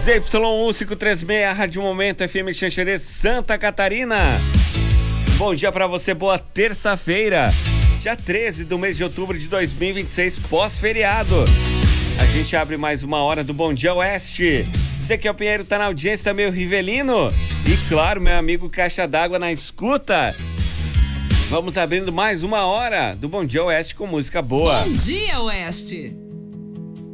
ZY1536, Rádio Momento FM Xanxerê, Santa Catarina. Bom dia pra você, boa terça-feira, dia 13 do mês de outubro de 2026, pós-feriado. A gente abre mais uma hora do Bom Dia Oeste. Você que é o Pinheiro, tá na audiência, também o Rivelino. E claro, meu amigo Caixa d'Água na escuta. Vamos abrindo mais uma hora do Bom Dia Oeste com música boa. Bom Dia Oeste.